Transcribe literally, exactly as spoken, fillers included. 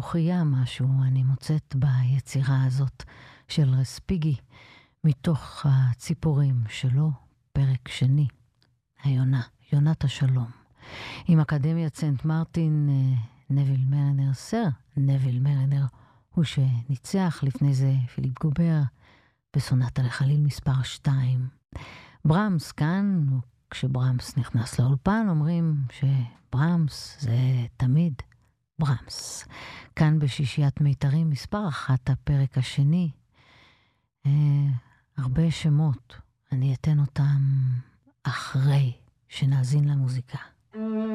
בתוכיה משהו אני מוצאת ביצירה הזאת של רספיגי, מתוך הציפורים שלו, פרק שני, היונה, יונת השלום. עם אקדמיית סנט מרטין, נביל מרינר, סר נביל מרינר, הוא שניצח לפני זה פיליפ גובר, בסונטה לחליל מספר שתיים. ברמס כאן, כשברמס נכנס לאולפן, אומרים שברמס זה תמיד ברמס. כאן בשישיית מיתרים, מספר אחת, הפרק השני. אה, הרבה שמות, אני אתן אותם אחרי שנאזין למוזיקה.